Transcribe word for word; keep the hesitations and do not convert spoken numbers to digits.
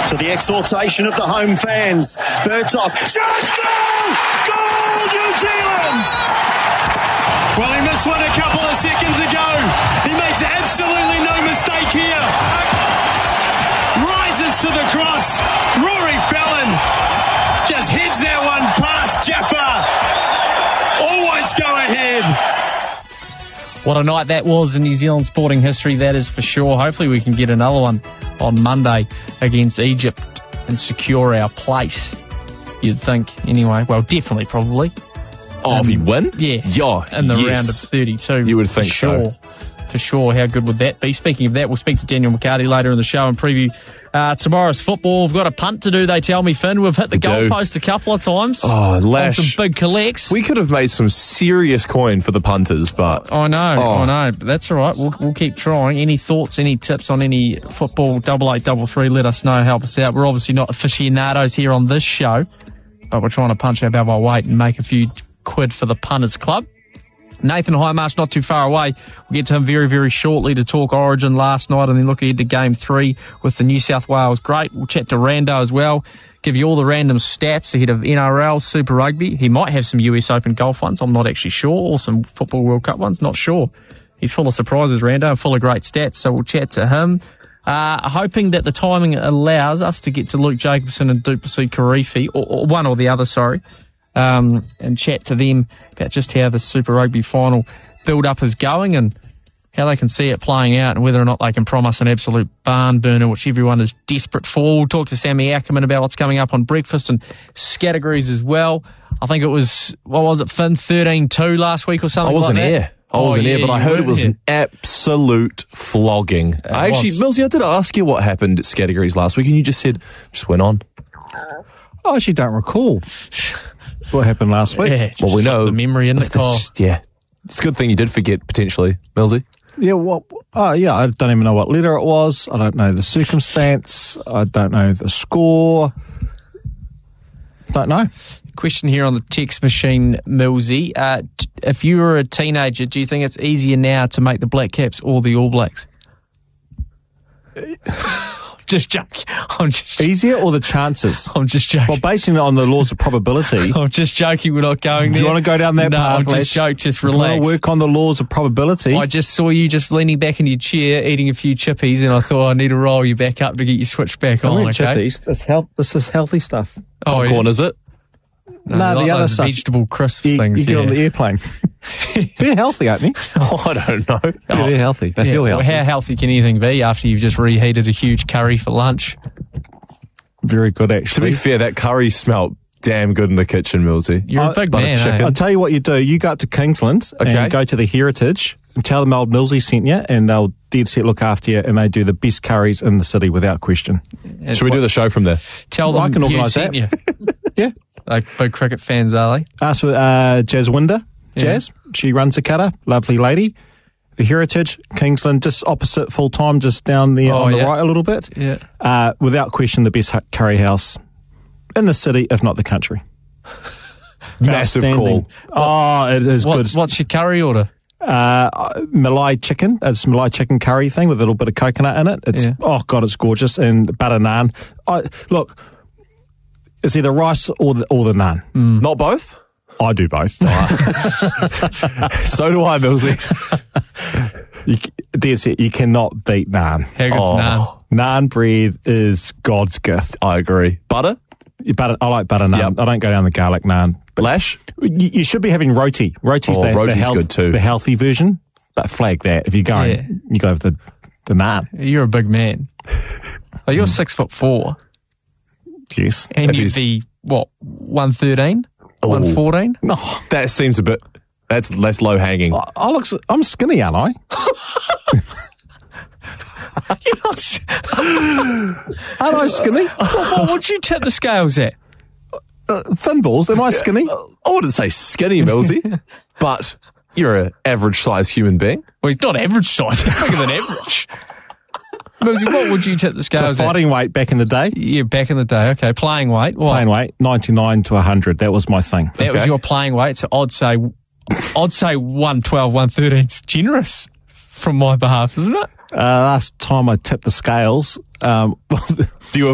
to the exhortation of the home fans. Bird toss. Shots, goal! Goal, New Zealand! Well, he missed one a couple of seconds ago. He makes absolutely no mistake here. Rises to the cross. Rory Fallon just heads that one past Jaffa. All whites go ahead. What a night that was in New Zealand sporting history, that is for sure. Hopefully we can get another one on Monday against Egypt and secure our place, you'd think. Anyway, well, definitely, probably. Oh, um, if you win? Yeah. Yeah, in the yes. round of thirty-two. You would think for sure. so. For sure. How good would that be? Speaking of that, we'll speak to Daniel McCarty later in the show and preview uh, tomorrow's football. We've got a punt to do, they tell me, Finn. We've hit the goalpost a couple of times. Oh, Lash. On some big collects. We could have made some serious coin for the punters, but... I know, oh. I know. But that's all right. We'll, we'll keep trying. Any thoughts, any tips on any football, double eight, double three, let us know. Help us out. We're obviously not aficionados here on this show, but we're trying to punch above our weight and make a few quid for the Punters Club. Nathan Highmarsh not too far away. We'll get to him very, very shortly to talk Origin last night and then look ahead to Game three with the New South Wales Great. We'll chat to Rando as well, give you all the random stats ahead of N R L, Super Rugby. He might have some U S Open golf ones, I'm not actually sure, or some Football World Cup ones, not sure. He's full of surprises, Rando, and full of great stats, so we'll chat to him. Uh, hoping that the timing allows us to get to Luke Jacobson and Duplessis Karifi, or, or one or the other, sorry. Um, and chat to them about just how the Super Rugby final build-up is going and how they can see it playing out and whether or not they can promise an absolute barn burner, which everyone is desperate for. We'll talk to Sammy Ackerman about what's coming up on breakfast and categories as well. I think it was, what was it, Finn, thirteen two last week or something I wasn't like that? here. I Oh, wasn't yeah, here, but I you heard it weren't was here. an absolute flogging. I actually, was. Millsy, I did ask you what happened at categories last week, and you just said, just went on. I actually don't recall what happened last week. Yeah, Well, we just know. the memory in the It's car. just- yeah. It's a good thing you did forget, potentially, Millsy. Yeah, well, oh, yeah, I don't even know what letter it was. I don't know the circumstance. I don't know the score. Don't know. Question here on the text machine, Millsy. Uh, t- if you were a teenager, do you think it's easier now to make the Black Caps or the All Blacks? Just joking. I'm just Easier or the chances? I'm just joking. Well, basing it on the laws of probability. I'm just joking. We're not going Do there. you want to go down that no, path? I'm just Let's- joking. Just if you want relax. to work on the laws of probability. I just saw you just leaning back in your chair, eating a few chippies, and I thought I need to roll you back up to get you switched back I on. mean, Okay. chippies. This, health, this is healthy stuff. Oh, yeah. Popcorn, is it? No, No, like the other those stuff. vegetable crisps You, things. you get yeah. on the airplane. They're healthy, aren't they? Oh, I don't know. Yeah, they're healthy. They Yeah, feel well, healthy. how healthy can anything be after you've just reheated a huge curry for lunch? Very good, To actually. be fair, that curry smelt damn good in the kitchen, Millsy. You're a I- big butter man, chicken. eh? I'll tell you what you do. You go up to Kingsland Okay. and go to the Heritage and tell them old Millsy sent you, and they'll dead set look after you, and they do the best curries in the city without question. And Should we do the show from there? Tell Well, I them can you organise sent that. you. Yeah. Like big cricket fans, are they? Ask for uh, Jazz Winder. Yeah. Jazz. She runs the cutter. Lovely lady. The Heritage, Kingsland, just opposite full time, just down there Oh, on the yeah. right a little bit. Yeah. Uh, without question, the best hu- curry house in the city, if not the country. Massive Outstanding. call. Oh, it is What, good. what's your curry order? Uh, Malai chicken. It's Malai chicken curry thing with a little bit of coconut in it. It's Yeah. oh god, it's gorgeous, and butter naan. I, look, it's either rice or the, or the naan. Not both? I do both. So do I, Millsy. you, dead set, you cannot beat naan. How good's Oh. naan? Naan bread is God's gift. I agree. Butter? Butter, I like butter naan. Yep. I don't go down the garlic naan. Lash? You, you should be having roti. Roti's Oh, the, roti's the, health, good too. the healthy version, but flag that. If you're going, Yeah. you go with the, the naan. You're a big man. Oh, you're six foot four, Yes. and If you'd he's- be what one thirteen, Oh. one fourteen. No, That seems a bit, that's less low hanging. I, I look, s- I'm skinny, aren't I? You're not. s- Aren't I skinny? what would you tip the scales at? Uh, thin balls, am I skinny? I wouldn't say skinny, Millsy, but you're an average sized human being. Well, he's not average size. He's bigger than average. Millsy, what would you tip the So scales at? fighting weight back in the day, Yeah, back in the day. Okay, playing weight. What? playing weight, ninety-nine to one hundred. That was my thing. That was Okay. your playing weight. So I'd say, I'd say one twelve, one thirteen is generous from my behalf, isn't it? Uh, last time I tipped the scales, um, Do you